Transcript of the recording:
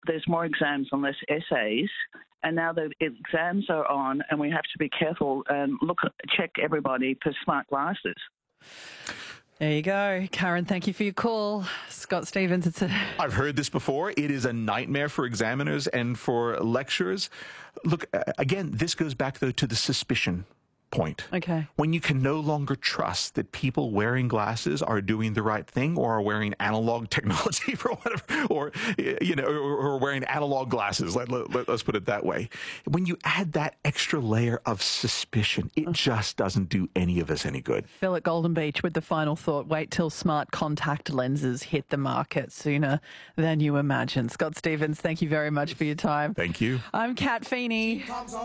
there's more exams and less essays, and now the exams are on, and we have to be careful and check everybody for smart glasses. There you go. Karen, thank you for your call. Scott Stevens, I've heard this before. It is a nightmare for examiners and for lecturers. Look, again, this goes back, though, to the suspicion point. Okay. When you can no longer trust that people wearing glasses are doing the right thing or are wearing analog technology for whatever, or, or wearing analog glasses, let's put it that way. When you add that extra layer of suspicion, it just doesn't do any of us any good. Phil at Golden Beach with the final thought: wait till smart contact lenses hit the market sooner than you imagine. Scott Stevens, thank you very much for your time. Thank you. I'm Kat Feeney.